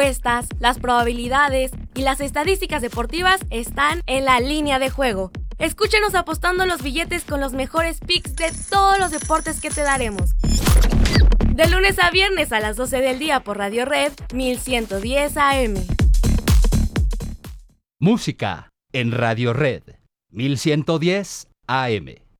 apuestas, las probabilidades y las estadísticas deportivas están en La Línea de Juego. Escúchanos apostando los billetes con los mejores picks de todos los deportes que te daremos. De lunes a viernes a las 12 del día por Radio Red 1110 AM. Música en Radio Red 1110 AM.